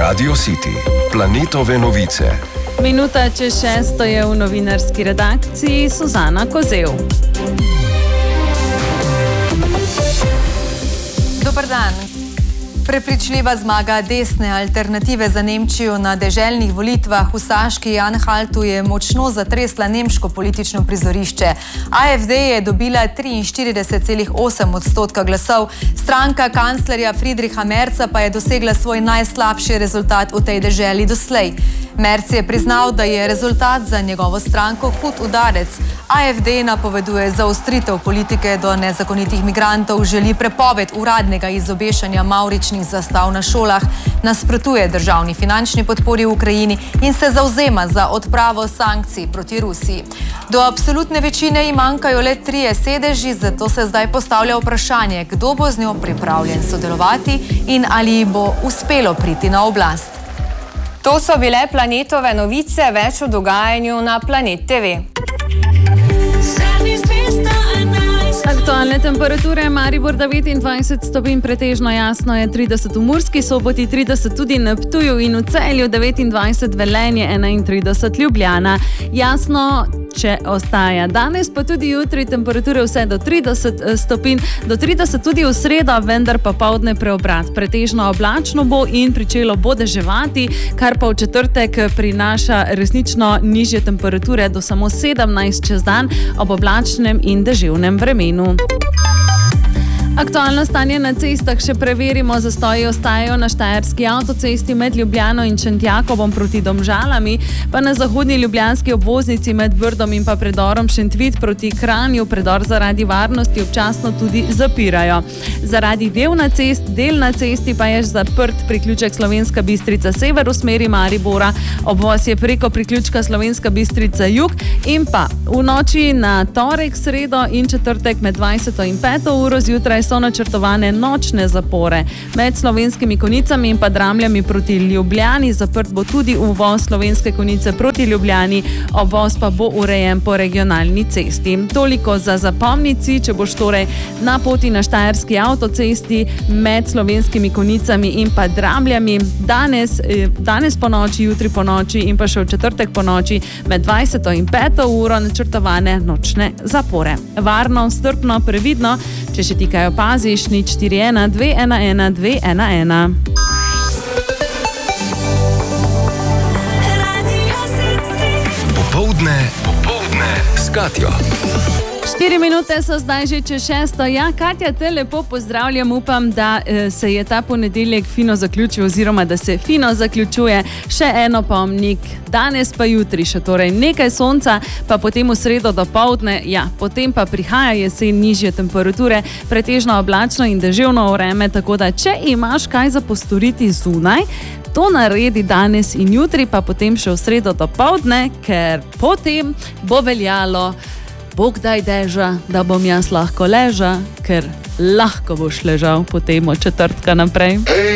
Radio City, planetove novice. Minuta čez 6 je v novinarski redakciji Suzana Kozev. Dober dan. Prepričljiva zmaga desne alternative za Nemčijo na deželnih volitvah v Saški Anhaltu je močno zatresla nemško politično prizorišče. AfD je dobila 43,8% glasov, stranka kanclerja Friedricha Merza pa je dosegla svoj najslabši rezultat v tej deželi doslej. Merz je priznal, da je rezultat za njegovo stranko hud udarec. AfD napoveduje zaostritev politike do nezakonitih migrantov, želi prepoved uradnega izobešanja mavričnih zastav na šolah, nasprotuje državni finančni podpori v Ukrajini in se zavzema za odpravo sankcij proti Rusiji. Do absolutne večine ji manjkajo le 3 sedeži, zato se zdaj postavlja vprašanje, kdo bo z njo pripravljen sodelovati in ali ji bo uspelo priti na oblast. To so bile planetove novice, več o dogajanju na Planet TV. Aktualne temperature: Maribor 29 stopinj, pretežno jasno je 30 v Murski Soboti, 30 tudi na Ptuju in v Celju, 29 Velenje, 31 Ljubljana. Jasno, če ostaja danes, pa tudi jutri temperature vse do 30 stopinj, do 30 tudi v sredo, vendar pa poldne preobrat. Pretežno oblačno bo in pričelo bo deževati, kar pa v četrtek prinaša resnično nižje temperature do samo 17 čez dan ob oblačnem in deževnem vremenu. Aktualno stanje na cestah še preverimo. Zastoji ostajajo na štajerski avtocesti med Ljubljano in Šentjakobom proti Domžalami, pa na zahodni ljubljanski obvoznici med Brdom in pa predorom Šentvid proti Kranju predor zaradi varnosti občasno tudi zapirajo. Zaradi del na cesti pa je zaprt priključek Slovenska Bistrica sever v smeri Maribora. Obvoz je preko priključka Slovenska Bistrica jug in pa v noči na torek, sredo in četrtek med 20 in 5 uro zjutraj so načrtovane nočne zapore. Med Slovenskimi Konjicami in pa Dramljami proti Ljubljani zaprt bo tudi uvoz Slovenske Konjice proti Ljubljani, obvoz pa bo urejen po regionalni cesti. Toliko za zapomnici, če boš torej na poti na štajerski avtocesti med Slovenskimi Konjicami in pa Dramljami danes po noči, jutri po noči in pa še v četrtek po noči med 20 in 5 uro načrtovane nočne zapore. Varno, strpno, previdno, če še ti kaj opaziš, 041 211 211. Popoldne s Katjo. 4 minute so zdaj že čez 6. Ja, Katja, te lepo pozdravljam. Upam, da se je ta ponedeljek fino zaključil oziroma da se fino zaključuje. Še eno pomnik, danes pa jutri še torej nekaj sonca, pa potem v sredo do poldne, ja, potem pa prihaja jesen, nižje temperature, pretežno oblačno in deževno vreme, tako da če imaš kaj za postoriti zunaj, to naredi danes in jutri, pa potem še v sredo do poldne, ker potem bo veljalo: Bog daj deža, da bom jaz lahko leža, ker lahko boš ležal potem od četrtka naprej.